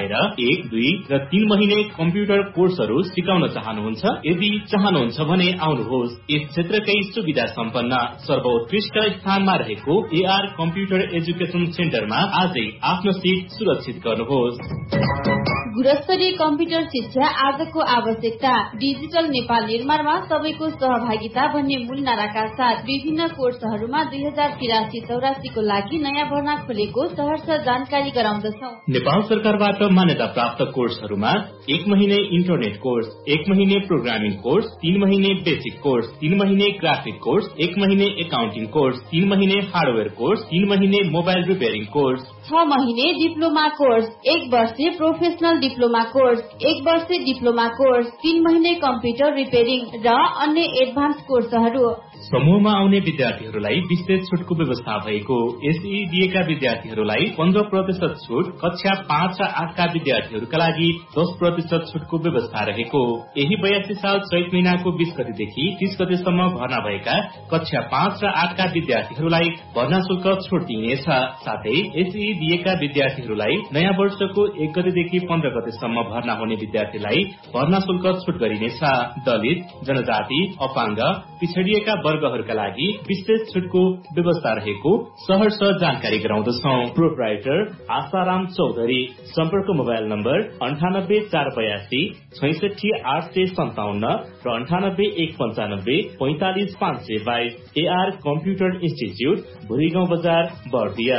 बाहिर 1, 2 र 3 महिने कम्प्युटर कोर्सहरू सिकाउन चाहनुहुन्छ? यदि चाहनुहुन्छ भने आउनुहोस्। यस क्षेत्रकै सुविधा सम्पन्न सर्वोत्कृष्ट स्थानमा रहेको AR कम्प्युटर एजुकेसन सेन्टरमा आजै आफ्नो सिट सुरक्षित गर्नुहोस्। गुणस्तरीय कम्प्युटर शिक्षा आजको आवश्यकता। डिजिटल नेपाल निर्माणमा सबैको सहभागिता भन्ने मूल नाराका साथ विभिन्न कोर्सहरूमा 2083-84 को लागि नयाँ भर्ना खोलेको सहर्ष जानकारी गराउँदछौ। नेपाल सरकारबाट मान्यता प्राप्त कोर्सहरूमा 1 महिने इन्टरनेट कोर्स, 1 महिने प्रोग्रामिङ कोर्स, 3 महिने बेसिक कोर्स, 3 महिने ग्राफिक कोर्स, 1 महिने एकाउन्टिङ कोर्स, 3 महिने हार्डवेयर कोर्स, 3 महिने मोबाइल रिपेयरिङ कोर्स, 6 महिने डिप्लोमा कोर्स, 1 वर्षे प्रोफेसनल डिप्लोमा कोर्स, 1 वर्षे डिप्लोमा कोर्स, 3 महिने कम्प्युटर रिपेयरिङ र अन्य एडभान्स कोर्सहरू। समूहमा आउने विद्यार्थीहरूलाई विशेष छुटको व्यवस्था भएको। SEDA का विद्यार्थीहरूलाई 15% छुट, कक्षा 5 र 8 का विद्यार्थीहरूका लागि 10% छुटको व्यवस्था रहेको। यही 82 साल चैत महिनाको 20 गतेदेखि 30 गतेसम्म भर्ना भएका कक्षा 5 र 8 का विद्यार्थीहरूलाई भर्ना शुल्क छुट दिइनेछ। साथै SEDA का विद्यार्थीहरूलाई नयाँ वर्षको 1 गतेदेखि 15 गतेसम्म भर्ना हुने विद्यार्थीलाई भर्ना शुल्क छुट गरिनेछ। दलित, जनजाति, अपाङ्ग, पिछडिएका वर्गहरूका लागि विशेष छुटको व्यवस्था रहेको सहर्ष जानकारी गराउँदछौ। प्रोप्राइटर आशाराम चौधरी। सम्पर्क मोबाइल नम्बर 98 482 66857 र 98 195 45 522। AR कम्प्युटर इन्स्टिच्युट, भुरीगाउँ बजार, बर्दिया।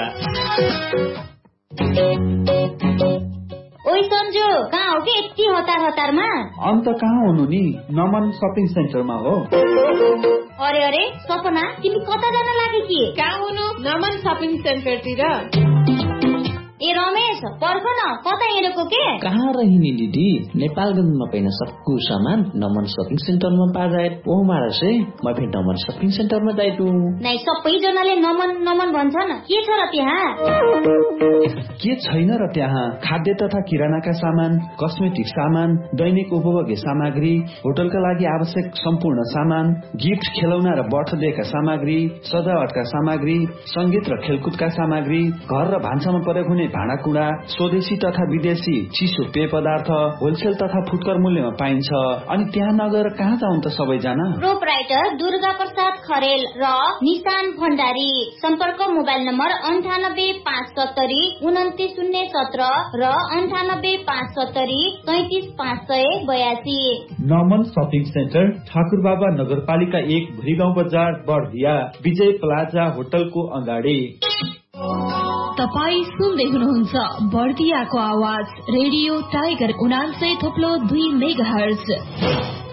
ओइ सन्जु, कहाँ हो कि यति हतारमा? अन्त कहाँ हुनु नि, नमन सपिङ सेन्टरमा हो। अरे सपना, तिमी कता जान लागि कि? कहाँ हुनु? नमन सपिङ सेन्टरतिर। ए रमेश, पर्ख न, कता हिँडेको के? कहाँ रहिनी दिदी, नेपालगञ्जमा पाइन सबको सामान नमन सपिङ सेन्टरमा पाजाए। ओ मारसे, म फेरि नमन सपिङ सेन्टरमा जाइतु। नै सबैजनाले नमन भन्छन्, के छ र त्यहाँ? के छैन र त्यहाँ? खाद्य तथा किरानाका सामान, कस्मेटिक सामान, दैनिक उपभोग्य सामग्री, होटलका लागि आवश्यक सम्पूर्ण सामान, गिफ्ट, खेलौना र बर्थडेका सामग्री, सजावटका सामग्री, संगीत र खेलकुदका सामग्री, घर र भान्सामा प्रयोग हुने भाँडाकुँडा, स्वदेशी तथा विदेशी चिसो पेय पदार्थ होलसेल तथा फुटकर मूल्यमा पाइन्छ। अनि त्यहाँ नगएर कहाँ जाउँ त सबैजना? प्रोप्राइटर दुर्गा प्रसाद खरेल र निशान भण्डारी। सम्पर्क मोबाइल नम्बर 98 570 29017 र 98 570 33 582। नमन सपिङ सेन्टर, ठाकुरबाबा नगरपालिका 1, भुरीगाउँ बजार, बर्दिया, विजय प्लाजा होटलको अगाडि। तपाई सुन्दै हुनुहुन्छ बर्दियाको आवाज रेडियो टाइगर 89.2 मेगाहर्ज।